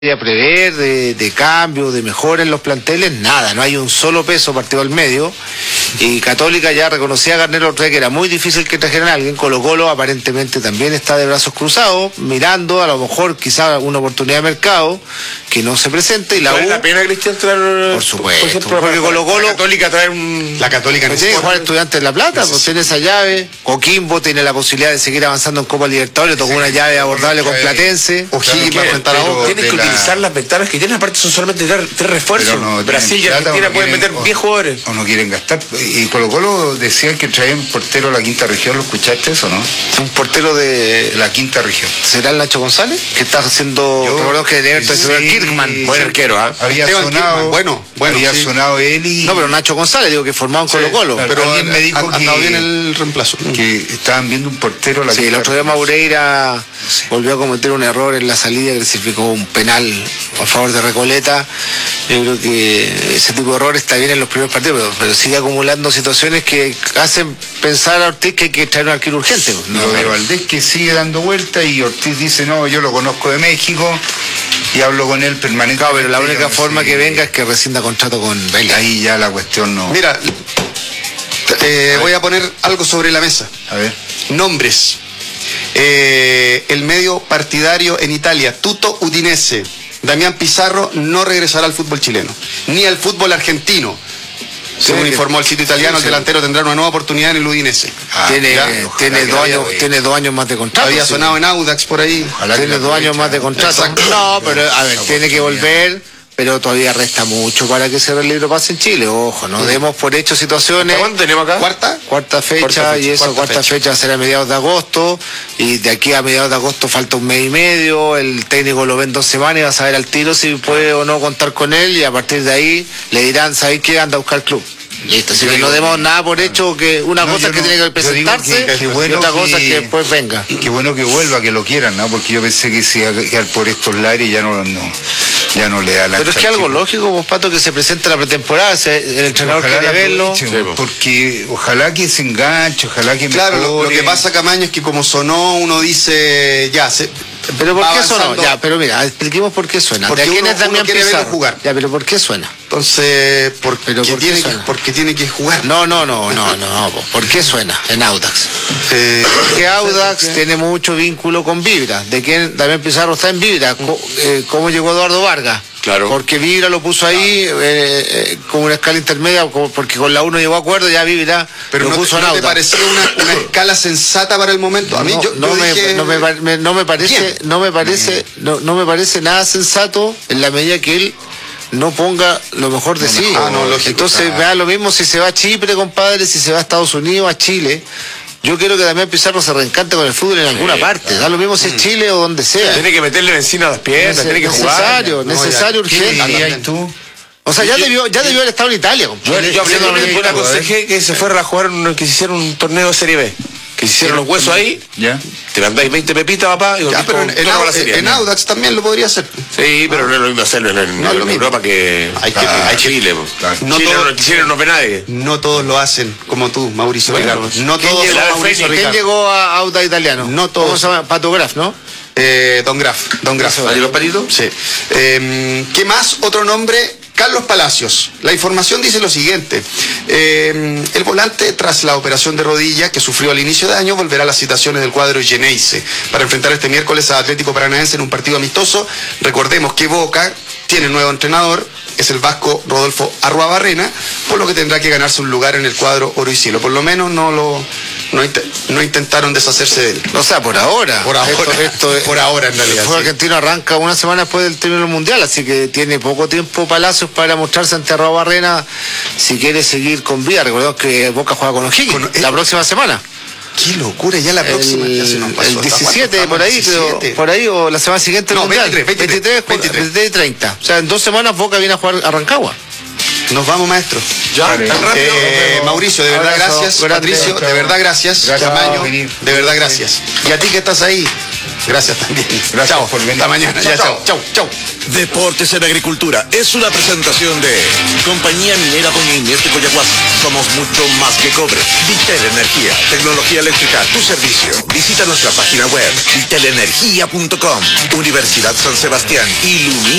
a prever de cambio, de mejora en los planteles, nada, no hay un solo peso partido al medio, y Católica ya reconocía a Garnero otra vez que era muy difícil que trajeran a alguien. Colo-Colo aparentemente también está de brazos cruzados, mirando a lo mejor quizá una oportunidad de mercado que no se presente, y la ¿Vale U... la pena, Cristian, traer, por supuesto, por ejemplo, porque Colo-Colo... la Católica traer un... La Católica no tiene que jugar Estudiantes de La Plata, pues tiene esa llave. Coquimbo tiene la posibilidad de seguir avanzando en Copa Libertadores, tocó una llave abordable con Platense. O'Higgins va a enfrentar a Boca. Tienen que utilizar las ventanas que tienen, aparte son solamente tres refuerzos. No, Brasil y Argentina pueden meter 10 jugadores. O no quieren gastar. Y Colo-Colo decían que traían un portero a la quinta región, ¿lo escuchaste eso, no? Un portero de la quinta región. ¿Será el Nacho González? Que está haciendo... Recordemos que de Everton sí, Kirkman, buen arquero, ¿ah? Había sonado... Bueno, había sí. sonado él y... No, pero Nacho González, digo, que formaba un Colo-Colo. Claro, Pero alguien me dijo que... andado bien el reemplazo. Que estaban viendo un portero a la Sí, el otro día Maureira volvió a cometer un error en la salida, que significó un penal a favor de Recoleta. Yo creo que ese tipo de error está bien en los primeros partidos, pero sigue acumulando situaciones que hacen pensar a Ortiz que hay que traer un arquero urgente. Lo de Valdés que sigue dando vuelta y Ortiz dice, no, yo lo conozco de México y hablo con él permanentemente. Claro, pero la única forma que venga es que rescinda contrato con Vélez. Ahí ya la cuestión no... Mira, voy a poner algo sobre la mesa. A ver. Nombres. El medio partidario en Italia, Tutto Udinese. Damián Pizarro no regresará al fútbol chileno, ni al fútbol argentino. Según informó el sitio italiano, el delantero tendrá una nueva oportunidad en el Udinese. Tiene 2 años más de contrato. Había sonado en Audax por ahí. Tiene 2 años más de contrato. Exacto. No, pero a ver, tiene que volver, pero todavía resta mucho para que ese libro pase en Chile. Ojo, no demos por hecho situaciones. ¿Cuánto tenemos acá? ¿Cuarta? Cuarta fecha, y esa cuarta fecha será a mediados de agosto, y de aquí a mediados de agosto falta un mes y medio. El técnico lo ve en 2 semanas y va a saber al tiro si puede o no contar con él, y a partir de ahí le dirán, ¿sabéis qué? Anda a buscar club. Listo, así que no demos nada por hecho, que una cosa es que tiene que presentarse y otra cosa es que después venga. Qué bueno que vuelva, que lo quieran, ¿no? Porque yo pensé que se iba a quedar por estos lares y ya no le da la... Pero es que algo lógico, vos, Pato, que se presente la pretemporada, el entrenador quiere verlo. Porque ojalá que se enganche, ojalá que Claro, mejore. lo que pasa, Camaño, es que como sonó, uno dice, ya, pero ¿por qué sonó? avanzando. Ya, pero mira, expliquemos por qué suena. Porque ¿De quién uno es Damián quiere verlo Pizarro? jugar. Ya, pero ¿por qué suena? Entonces, ¿Por qué suena? porque tiene que jugar. No, ¿por qué suena en Audax? Que Audax tiene mucho vínculo con Vibra. ¿De quién Damián Pizarro está en Vibra? ¿Cómo llegó Eduardo Vargas? Claro. Porque Vibra lo puso ahí como una escala intermedia, porque con la 1 llegó a acuerdo, ya Vibra Pero lo no, puso en ¿no te Audax. parecía una escala sensata para el momento? A mí No me parece nada sensato en la medida que él no ponga lo mejor de sí. lógico. Entonces me da lo mismo si se va a Chipre, compadre, si se va a Estados Unidos, a Chile. Yo quiero que Damián Pizarro se reencante con el fútbol en alguna parte. Da lo mismo si es Chile o donde sea. Tiene que meterle benzina a las piernas, tiene que jugar. Necesario, urgente. ¿Y tú? O sea, ya debió haber estado en Italia, compadre. Yo hablé con él, yo le aconsejé que se fuera a jugar, que se hiciera un torneo de Serie B. Que se hicieron los huesos ahí, ¿Ya? te mandáis 20 pepitas, papá, y Ya, pero en Audax también lo podría hacer. Sí, pero no es lo mismo hacerlo en Europa que Hay que- Chile. Claro. Chile no ve nadie. No todos lo hacen como tú, Mauricio Claro. Ricardo. No todos llegó son a Mauricio Fénix? ¿Quién Ricardo. llegó a Audax italiano? No todos. ¿Cómo se llama? Pato Graf, ¿no? Don Graf. ¿Ahí los palitos? Sí. ¿Qué más? Otro nombre, Carlos Palacios. La información dice lo siguiente. El volante, tras la operación de rodilla que sufrió al inicio de año, volverá a las citaciones del cuadro Geneise para enfrentar este miércoles a Atlético Paranaense en un partido amistoso. Recordemos que Boca tiene nuevo entrenador, es el vasco Rodolfo Arruabarrena, por lo que tendrá que ganarse un lugar en el cuadro oro y cielo. Por lo menos no intentaron deshacerse de él. O sea, por ahora. Por ahora. Por ahora, en realidad, El fútbol sí. argentino arranca una semana después del término mundial, así que tiene poco tiempo Palacios para mostrarse ante Arruabarrena si quiere seguir con vida. Recordemos que Boca juega con O'Higgins la próxima semana. Qué locura, ya la próxima ya se nos pasó. El 17 ¿Hasta por ahí, 17? creo, por ahí, o la semana siguiente. No, mundial. 23 y 30. O sea, en 2 semanas Boca viene a jugar a Rancagua. Nos vamos, maestro. Ya, tan rápido. Mauricio, de verdad Abrazo, gracias. grande. Patricio, de verdad gracias. Gracias Camaño, por venir. de verdad gracias. Y a ti que estás ahí, Gracias también. Gracias Chao, por venir. hasta mañana. Ya, chao, chao, chao. Deportes en Agricultura es una presentación de Compañía Minera Doña Inés de Coyahuasi. Somos mucho más que cobre. Vitel Energía, tecnología eléctrica a tu servicio. Visita nuestra página web vitelenergia.com. Universidad San Sebastián, ilumina